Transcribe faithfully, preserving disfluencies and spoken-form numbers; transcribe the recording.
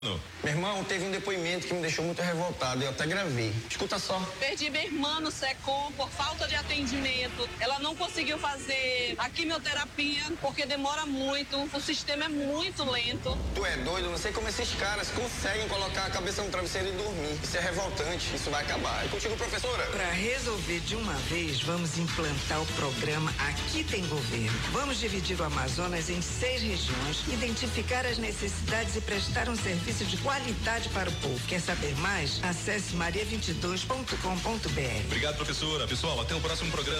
Meu irmão, teve um depoimento que me deixou muito revoltado, eu até gravei. Escuta só. Perdi minha irmã no SECOM por falta de atendimento. Ela não conseguiu fazer a quimioterapia porque demora muito, o sistema é muito lento. Tu é doido? Não sei como esses caras conseguem colocar a cabeça no travesseiro e dormir. Isso é revoltante, isso vai acabar. É contigo, professora? Para resolver de uma vez, vamos implantar o programa Aqui Tem Governo. Vamos dividir o Amazonas em seis regiões, identificar as necessidades e prestar um serviço de qualidade para o povo. Quer saber mais? Acesse maria vinte e dois ponto com ponto br. Obrigado, professora. Pessoal, até o próximo programa.